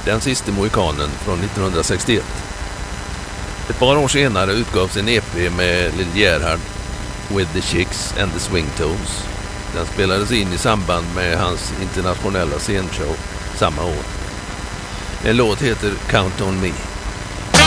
Den sista mohikanen från 1961. Ett par år senare utgavs en EP med Lil Gerhard, With the Chicks and the Swingtones. Den spelades in i samband med hans internationella scenshow samma år. En låt heter Count on Me.